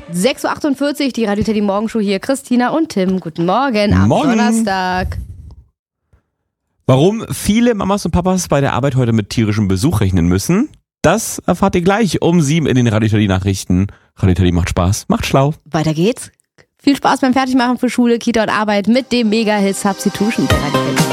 6.48 Uhr, die Radio Teddy Morgenshow hier. Christina und Tim, guten Morgen am Donnerstag. Warum viele Mamas und Papas bei der Arbeit heute mit tierischem Besuch rechnen müssen, das erfahrt ihr gleich um 7 in den Radio Teddy Nachrichten. Radio Teddy macht Spaß, macht schlau. Weiter geht's. Viel Spaß beim Fertigmachen für Schule, Kita und Arbeit mit dem Mega-Hit Substitution. Der Radio Teddy.